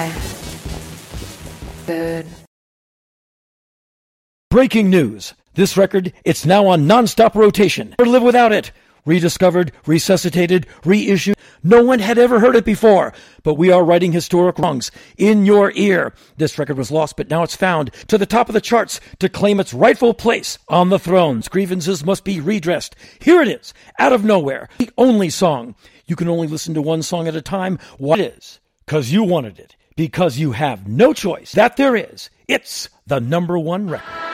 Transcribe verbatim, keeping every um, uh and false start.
by Boone. Breaking news. This record, it's now on non-stop rotation. Never live without it. Rediscovered, resuscitated, reissued. No one had ever heard it before, but we are righting historic wrongs in your ear. This record was lost, but now it's found to the top of the charts to claim its rightful place on the throne. Grievances must be redressed. Here it is, out of nowhere, the only song. You can only listen to one song at a time. What it is? Because you wanted it. Because you have no choice. That there is. It's the number one record.